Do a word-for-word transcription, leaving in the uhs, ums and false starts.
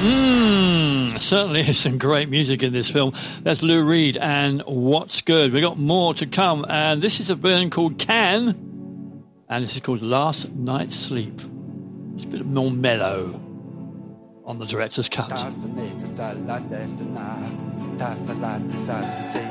Mmm, certainly is some great music in this film. That's Lou Reed and What's Good. We got more to come, and this is a band called Can, and this is called Last Night's Sleep. It's a bit more mellow on the director's cut.